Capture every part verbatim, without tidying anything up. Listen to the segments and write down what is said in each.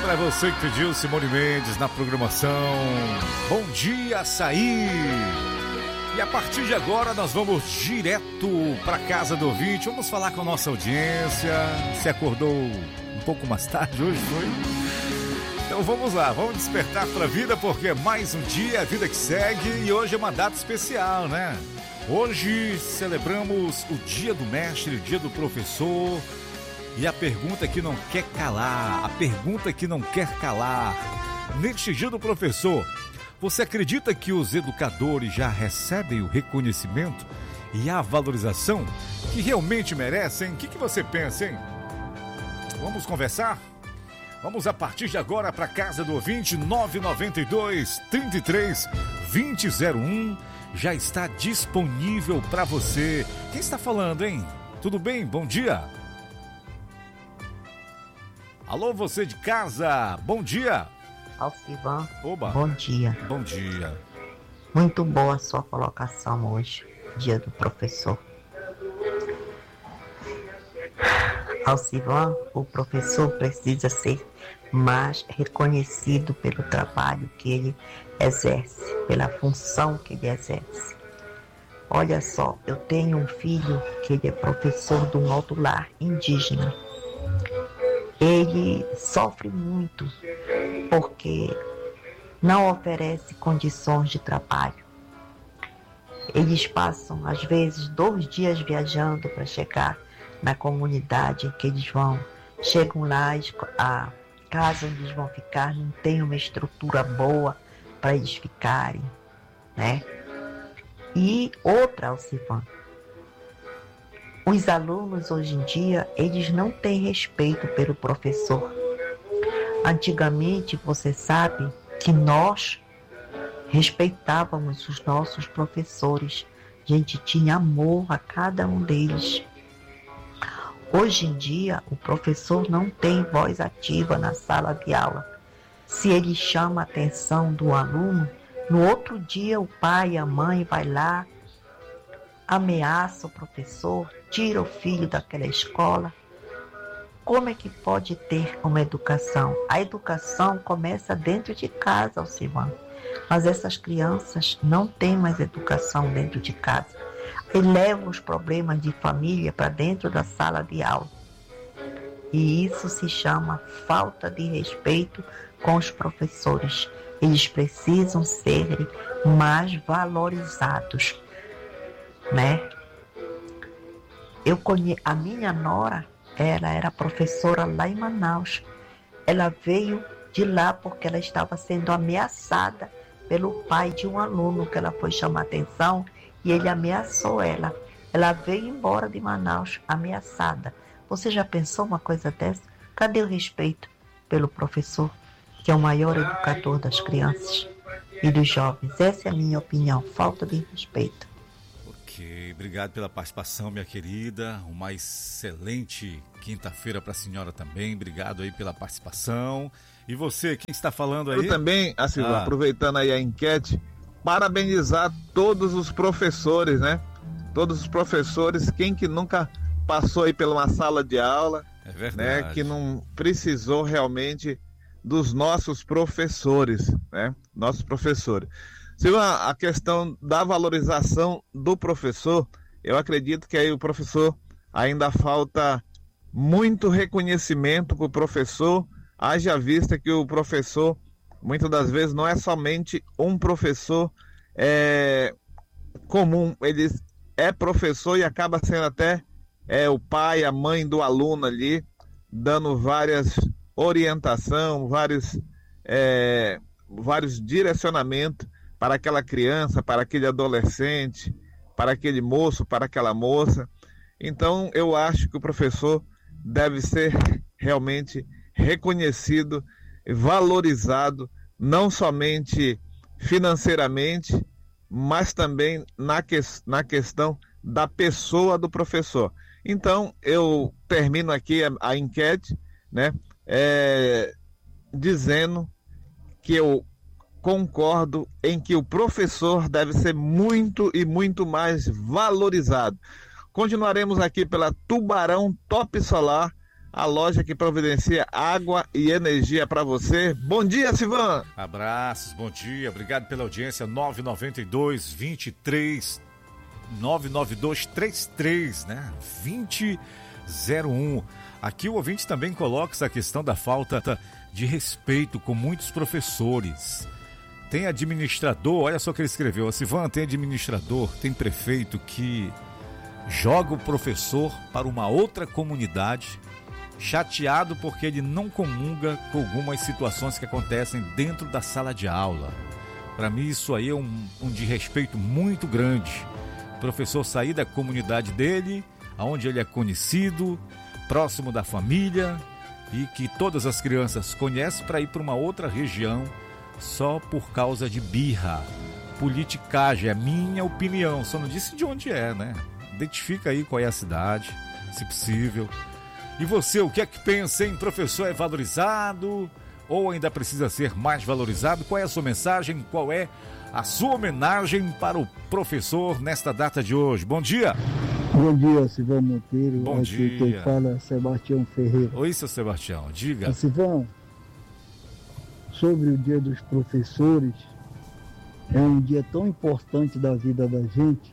para você que pediu Simone Mendes na programação. Bom dia, Açaí! E a partir de agora nós vamos direto para casa do ouvinte. Vamos falar com a nossa audiência. Você acordou um pouco mais tarde hoje, foi? Então vamos lá, vamos despertar para a vida, porque é mais um dia, a vida que segue. E hoje é uma data especial, né? Hoje celebramos o Dia do Mestre, o Dia do Professor. E a pergunta que não quer calar, a pergunta que não quer calar. Neste Dia do Professor, você acredita que os educadores já recebem o reconhecimento e a valorização que realmente merecem? O que, que você pensa, hein? Vamos conversar? Vamos a partir de agora para casa do ouvinte. Nove nove dois, trinta e três, vinte zero um. Já está disponível para você. Quem está falando, hein? Tudo bem? Bom dia. Alô, você de casa, bom dia. Alcivan, Oba. Bom dia. Bom dia. Muito boa a sua colocação hoje, Dia do Professor. Alcivan, o professor precisa ser mais reconhecido pelo trabalho que ele exerce, pela função que ele exerce. Olha só, eu tenho um filho que ele é professor de um outro lar indígena. Ele sofre muito porque não oferece condições de trabalho. Eles passam, às vezes, dois dias viajando para chegar na comunidade que eles vão. Chegam lá, a casa onde eles vão ficar não tem uma estrutura boa para eles ficarem, né? E outra, Alcivan, os alunos hoje em dia, eles não têm respeito pelo professor. Antigamente, você sabe que nós respeitávamos os nossos professores. A gente tinha amor a cada um deles. Hoje em dia, o professor não tem voz ativa na sala de aula. Se ele chama a atenção do aluno, no outro dia o pai e a mãe vai lá, ameaça o professor, tira o filho daquela escola. Como é que pode ter uma educação? A educação começa dentro de casa, Alcivan. Mas essas crianças não têm mais educação dentro de casa. E levam os problemas de família para dentro da sala de aula. E isso se chama falta de respeito com os professores. Eles precisam ser mais valorizados, né? Eu conhe... A minha nora, ela era professora lá em Manaus. Ela veio de lá porque ela estava sendo ameaçada pelo pai de um aluno que ela foi chamar atenção e ele ameaçou ela. Ela veio embora de Manaus ameaçada. Você já pensou uma coisa dessa? Cadê o respeito pelo professor, que é o maior educador das crianças e dos jovens? Essa é a minha opinião, falta de respeito. Ok, obrigado pela participação, minha querida. Uma excelente quinta-feira para a senhora também. Obrigado aí pela participação. E você, quem está falando aí? Eu também, assim, ah. aproveitando aí a enquete, parabenizar todos os professores, né? Todos os professores, quem que nunca passou aí por uma sala de aula, é verdade, né? Que não precisou realmente dos nossos professores, né? Nossos professores. Silva, a questão da valorização do professor, eu acredito que aí o professor ainda falta muito reconhecimento para o professor, haja vista que o professor, muitas das vezes, não é somente um professor é, comum, ele é professor e acaba sendo até é, o pai, a mãe do aluno ali, dando várias orientações, vários, é, vários direcionamentos para aquela criança, para aquele adolescente, para aquele moço, para aquela moça. Então, eu acho que o professor deve ser realmente reconhecido e valorizado, não somente financeiramente, mas também na, que, na questão da pessoa do professor. Então, eu termino aqui a, a enquete, né, é, dizendo que eu concordo em que o professor deve ser muito e muito mais valorizado. Continuaremos aqui pela Tubarão Top Solar, a loja que providencia água e energia para você. Bom dia, Sivan! Abraços, bom dia, obrigado pela audiência. Nove nove dois, vinte e três, nove nove dois, trinta e três, né? vinte zero um. Aqui o ouvinte também coloca essa questão da falta de respeito com muitos professores. Tem administrador, olha só o que ele escreveu, Sivan, tem administrador, tem prefeito que joga o professor para uma outra comunidade, chateado porque ele não comunga com algumas situações que acontecem dentro da sala de aula. Para mim isso aí é um, um desrespeito muito grande. O professor sair da comunidade dele, onde ele é conhecido, próximo da família e que todas as crianças conhecem, para ir para uma outra região só por causa de birra, politicagem, é minha opinião, só não disse de onde é, né? Identifica aí qual é a cidade, se possível. E você, o que é que pensa, hein? Professor é valorizado ou ainda precisa ser mais valorizado? Qual é a sua mensagem? Qual é a sua homenagem para o professor nesta data de hoje? Bom dia! Bom dia, Sivan Monteiro. Bom Aqui dia. Quem fala é Sebastião Ferreira. Oi, seu Sebastião, diga. Sivan, sobre o Dia dos Professores, é um dia tão importante da vida da gente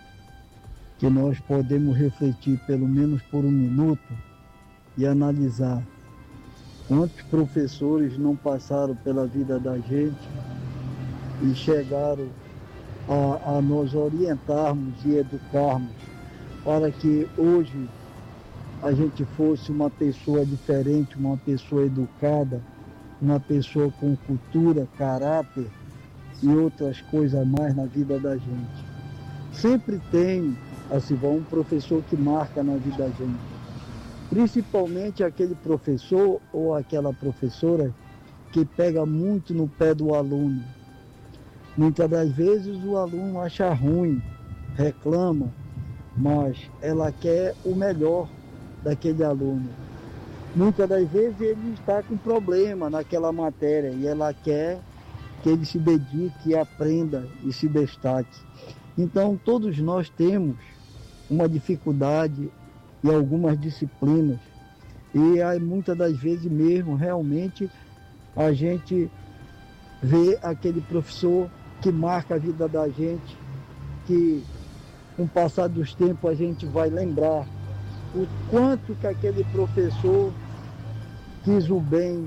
que nós podemos refletir pelo menos por um minuto e analisar quantos professores não passaram pela vida da gente e chegaram a, a nos orientarmos e educarmos para que hoje a gente fosse uma pessoa diferente, uma pessoa educada, uma pessoa com cultura, caráter e outras coisas mais na vida da gente. Sempre tem, assim, um professor que marca na vida da gente. Principalmente aquele professor ou aquela professora que pega muito no pé do aluno. Muitas das vezes o aluno acha ruim, reclama, mas ela quer o melhor daquele aluno. Muitas das vezes ele está com problema naquela matéria e ela quer que ele se dedique, aprenda e se destaque. Então todos nós temos uma dificuldade em algumas disciplinas e aí, muitas das vezes mesmo realmente a gente vê aquele professor que marca a vida da gente, que com o passar dos tempos a gente vai lembrar o quanto que aquele professor quis o bem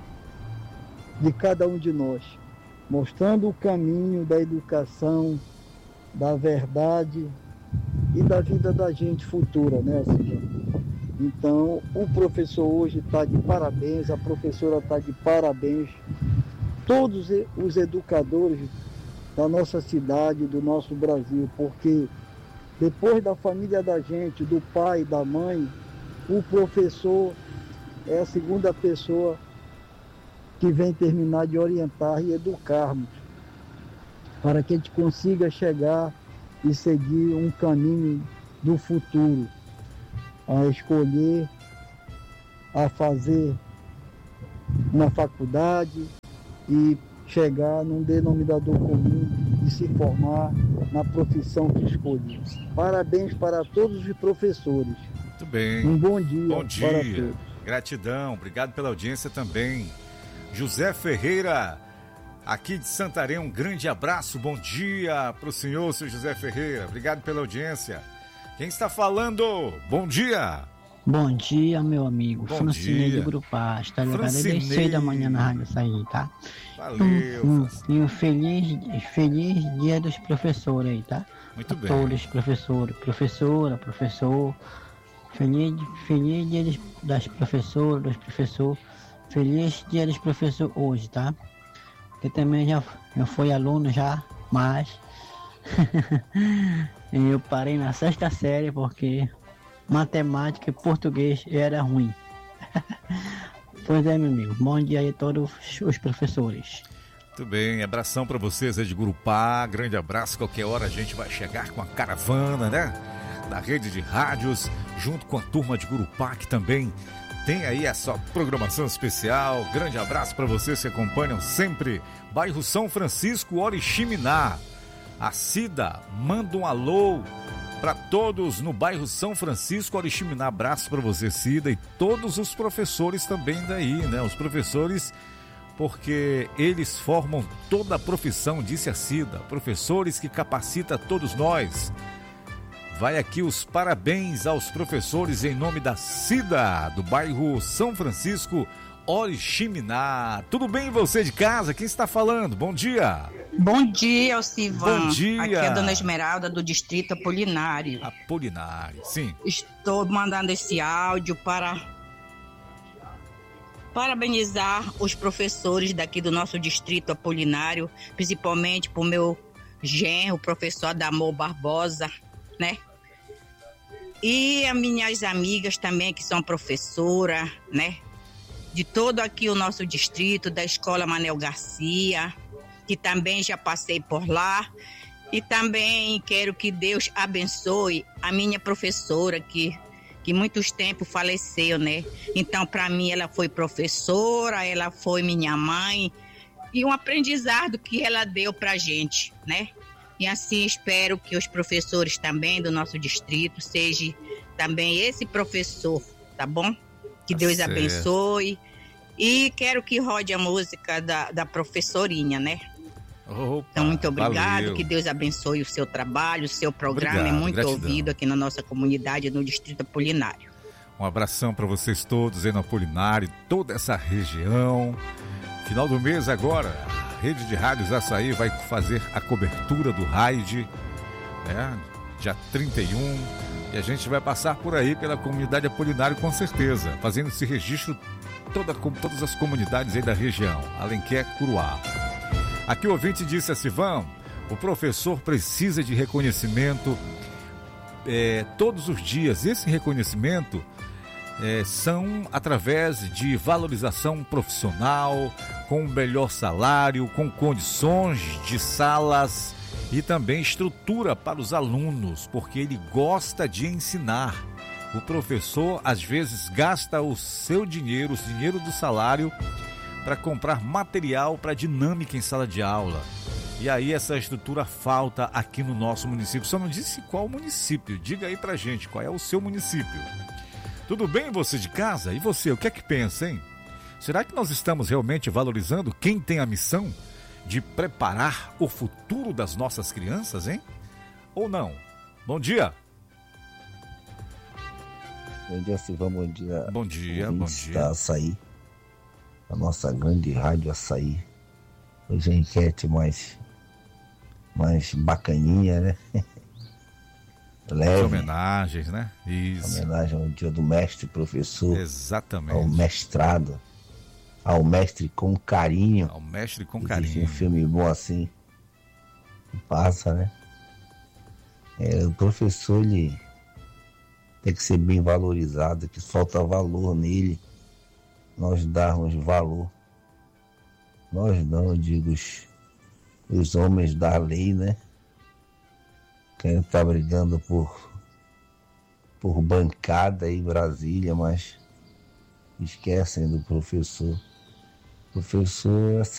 de cada um de nós, mostrando o caminho da educação, da verdade e da vida da gente futura, né, Silvia? Então, o professor hoje está de parabéns, a professora está de parabéns, todos os educadores da nossa cidade, do nosso Brasil, porque depois da família da gente, do pai, da mãe, o professor é a segunda pessoa que vem terminar de orientar e educarmos, para que a gente consiga chegar e seguir um caminho do futuro, a escolher, a fazer uma faculdade e chegar num denominador comum e se formar na profissão que escolheu. Parabéns para todos os professores. Muito bem. Um bom dia. Bom dia. Para todos. Gratidão. Obrigado pela audiência também. José Ferreira, aqui de Santarém, um grande abraço. Bom dia para o senhor, seu José Ferreira. Obrigado pela audiência. Quem está falando? Bom dia. Bom dia, meu amigo. Bom Francinei dia. de Grupá. Está ligado Francinei. desde seis da manhã na rádio aí, tá? Valeu. Um, um, Francinei. e um feliz, feliz dia dos professores aí, tá? Muito A bem. todos, professores, professora, professor. Feliz, feliz dia dos, das professoras, dos professores. Feliz dia dos professores hoje, tá? Eu também já eu fui aluno já, mas eu parei na sexta série porque matemática e português era ruim. Pois é, meu amigo. Bom dia aí a todos os professores. Muito bem, abração para vocês aí de Gurupá, grande abraço, qualquer hora a gente vai chegar com a caravana, né, da rede de rádios, junto com a turma de Gurupá, que também tem aí essa programação especial. Grande abraço para vocês que acompanham sempre, bairro São Francisco, Oriximiná. A Cida manda um alô para todos no bairro São Francisco, Oriximiná. Abraço para você, Cida, e todos os professores também daí, né? Os professores, porque eles formam toda a profissão, disse a Cida. Professores que capacitam todos nós. Vai aqui os parabéns aos professores em nome da Cida, do bairro São Francisco, Oriximiná. Tudo bem, você de casa? Quem está falando? Bom dia. Bom dia, Alcivan. Bom dia. Aqui é a Dona Esmeralda, do Distrito Apolinário. Apolinário, sim. Estou mandando esse áudio para parabenizar os professores daqui do nosso Distrito Apolinário, principalmente para o meu genro, o professor Adamor Barbosa, né? E as minhas amigas também, que são professoras, né? De todo aqui o nosso distrito, da Escola Manel Garcia, que também já passei por lá. E também quero que Deus abençoe a minha professora, que, que muitos tempos faleceu, né? Então, para mim, ela foi professora, ela foi minha mãe, e um aprendizado que ela deu para a gente, né? E assim espero que os professores também do nosso distrito sejam também esse professor, tá bom? Que Deus certo. abençoe. E quero que rode a música da, da professorinha, né? Opa, então, muito obrigado. Valeu. Que Deus abençoe o seu trabalho, o seu programa. Obrigado, é muito gratidão. ouvido aqui na nossa comunidade, no Distrito Apolinário. Um abração para vocês todos aí no Apolinário, toda essa região. Final do mês agora, a Rede de Rádios Açaí vai fazer a cobertura do Raid, né? Dia trinta e um, e a gente vai passar por aí pela comunidade Apolinário com certeza, fazendo esse registro toda, com todas as comunidades aí da região, Alenquer, Curuá. Aqui o ouvinte disse a Sivan, o professor precisa de reconhecimento é, todos os dias. Esse reconhecimento É, são através de valorização profissional, com um melhor salário, com condições de salas e também estrutura para os alunos, porque ele gosta de ensinar. O professor, às vezes, gasta o seu dinheiro, o dinheiro do salário, para comprar material para dinâmica em sala de aula. E aí essa estrutura falta aqui no nosso município. Só não disse qual município. Diga aí pra gente, qual é o seu município. Tudo bem, você de casa? E você, o que é que pensa, hein? Será que nós estamos realmente valorizando quem tem a missão de preparar o futuro das nossas crianças, hein? Ou não? Bom dia! Bom dia, Silvão, bom dia. Bom dia, bom dia. Da Açaí, a nossa grande rádio Açaí. Hoje a enquete mais, mais bacaninha, né? Leve. As homenagens, né? Isso. Homenagem ao dia do mestre professor. Exatamente. Ao mestrado. Ao mestre com carinho. Ao mestre com Existe carinho. um filme bom assim. Passa, né? É, o professor, ele tem que ser bem valorizado, que falta valor nele. Nós darmos valor. Nós não, eu digo, os, os homens da lei, né? Quem está brigando por, por bancada em Brasília, mas esquecem do professor. O professor é